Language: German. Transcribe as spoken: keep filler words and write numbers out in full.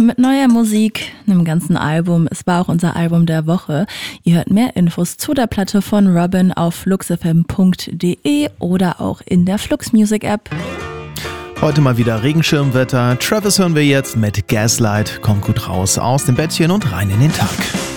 mit neuer Musik, einem ganzen Album. Es war auch unser Album der Woche. Ihr hört mehr Infos zu der Platte von Robin auf fluxfm punkt de oder auch in der Flux Music App. Heute mal wieder Regenschirmwetter. Travis hören wir jetzt mit Gaslight. Kommt gut raus aus dem Bettchen und rein in den Tag.